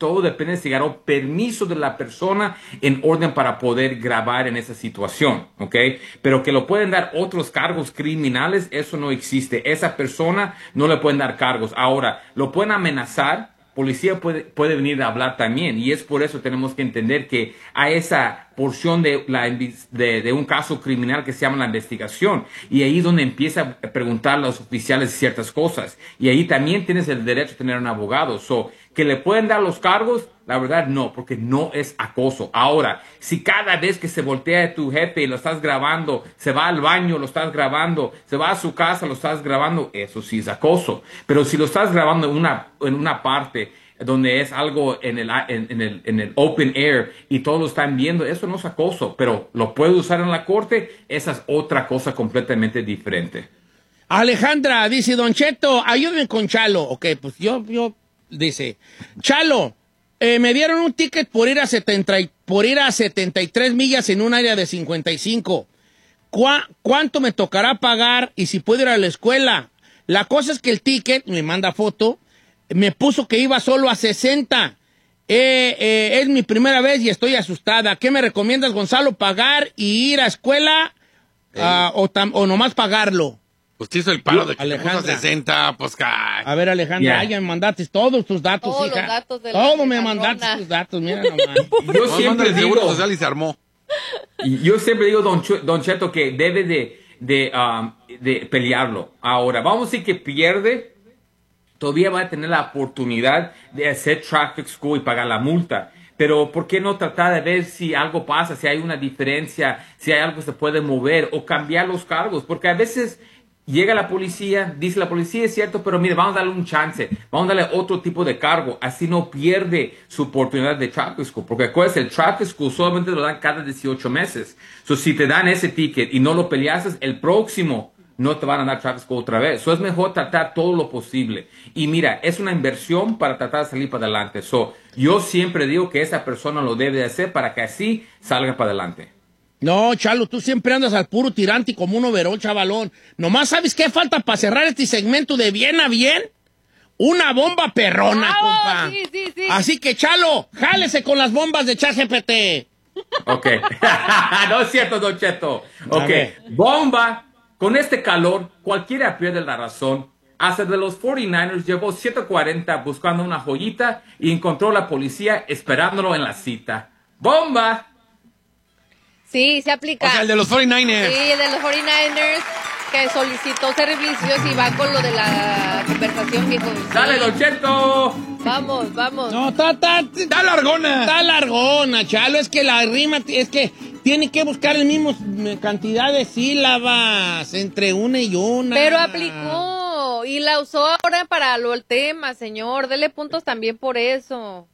todo depende de si ganó permiso de la persona en orden para poder grabar en esa situación, ¿ok? Pero que lo pueden dar otros cargos criminales, eso no existe. Esa persona no le pueden dar cargos. Ahora, lo pueden amenazar. Policía puede venir a hablar también, y es por eso tenemos que entender que hay esa porción de un caso criminal que se llama la investigación, y ahí es donde empieza a preguntar a los oficiales ciertas cosas, y ahí también tienes el derecho a tener un abogado. Que le pueden dar los cargos, la verdad no, porque no es acoso. Ahora, si cada vez que se voltea tu jefe y lo estás grabando, se va al baño, lo estás grabando, se va a su casa, lo estás grabando, eso sí es acoso. Pero si lo estás grabando en una parte donde es algo en el open air y todos lo están viendo, eso no es acoso. Pero lo puede usar en la corte, esa es otra cosa completamente diferente. Alejandra dice, Don Cheto, ayúdenme con Chalo. Ok, pues yo dice, Chalo, me dieron un ticket por ir a 73 millas en un área de 55. ¿Cuánto me tocará pagar y si puedo ir a la escuela? La cosa es que el ticket, me manda foto, me puso que iba solo a 60. Es mi primera vez y estoy asustada. ¿Qué me recomiendas, Gonzalo? ¿Pagar y ir a escuela o nomás pagarlo? Pues te hizo el paro de que Alejandra. te puso 60, pues cae. A ver, Alejandra, ya me mandaste todos tus datos, todos hija. Los datos de todo me mandaste tus datos, mira nomás. Yo siempre el digo, Seguro Social y se armó. Yo siempre digo, Don Cheto, que debe de pelearlo. Ahora, vamos a decir que pierde, todavía va a tener la oportunidad de hacer traffic school y pagar la multa. Pero ¿por qué no tratar de ver si algo pasa, si hay una diferencia, si hay algo que se puede mover o cambiar los cargos? Porque a veces llega la policía, dice la policía, es cierto, pero mire, vamos a darle un chance, vamos a darle otro tipo de cargo, así no pierde su oportunidad de traffic school, porque acuérdense, el traffic school solamente lo dan cada 18 meses. Si te dan ese ticket y no lo peleaste, el próximo no te van a dar traffic school otra vez. Es mejor tratar todo lo posible. Y mira, es una inversión para tratar de salir para adelante. Yo siempre digo que esa persona lo debe de hacer para que así salga para adelante. No, Chalo, tú siempre andas al puro tirante como un overol, chavalón. Nomás, ¿sabes qué falta para cerrar este segmento de bien a bien? Una bomba perrona, compa. Sí. Así que, Chalo, jálese con las bombas de ChatGPT. Ok. No es cierto, Don Cheto. Ok. Bomba. Con este calor, cualquiera pierde la razón. Hasta de los 49ers llevó 740 buscando una joyita y encontró a la policía esperándolo en la cita. ¡Bomba! Sí, se aplica. O sea, el de los 49ers. Sí, el de los 49ers que solicitó servicios y va con lo de la conversación, viejo. ¡Dale, Don Cheto! Vamos. No, está largona. Está largona, Chalo. Es que la rima, es que tiene que buscar el mismo cantidad de sílabas entre una y una. Pero aplicó y la usó ahora para el tema, señor. Dele puntos también por eso.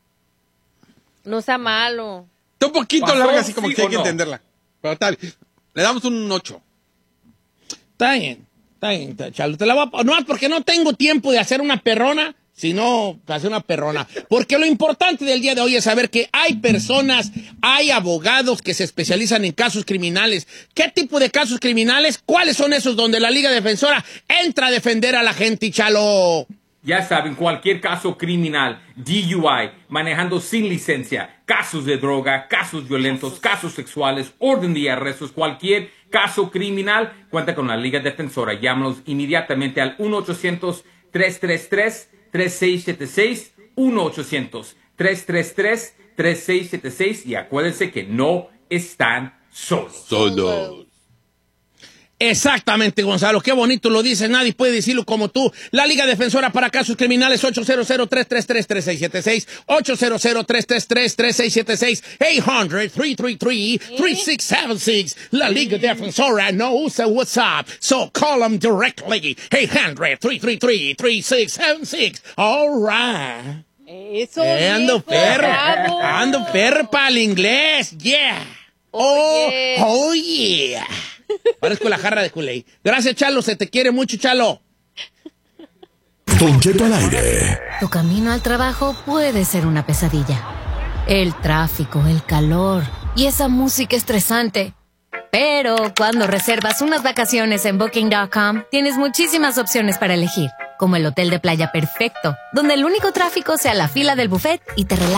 No sea malo. Está un poquito ¿Pasó? larga, así como ¿Sí que hay o que no? entenderla. Pero tal, le damos un 8. Está bien, Chalo. Te la voy a... No, porque no tengo tiempo de hacer una perrona, sino hacer una perrona. Porque lo importante del día de hoy es saber que hay personas, hay abogados que se especializan en casos criminales. ¿Qué tipo de casos criminales? ¿Cuáles son esos donde la Liga Defensora entra a defender a la gente, Chalo? Ya saben, cualquier caso criminal, DUI, manejando sin licencia, casos de droga, casos violentos, casos sexuales, orden de arrestos, cualquier caso criminal, cuenta con la Liga Defensora. Llámanos inmediatamente al 1-800-333-3676, 1-800-333-3676 y acuérdense que no están solos. Exactamente, Gonzalo. Qué bonito lo dices. Nadie puede decirlo como tú. La Liga Defensora para Casos Criminales, 800-333-3676, 800-333-3676, 800-333-3676. La Liga Defensora knows what's up, so call them directly. 800-333-3676. All right. Eso, Ando perro para el inglés. Yeah. Oh, yeah. Parezco la jarra de Kool-Aid. Gracias, Chalo. Se te quiere mucho, Chalo. Don Cheto al aire. Tu camino al trabajo puede ser una pesadilla. El tráfico, el calor y esa música estresante. Pero cuando reservas unas vacaciones en Booking.com, tienes muchísimas opciones para elegir. Como el hotel de playa perfecto, donde el único tráfico sea la fila del buffet y te relajas.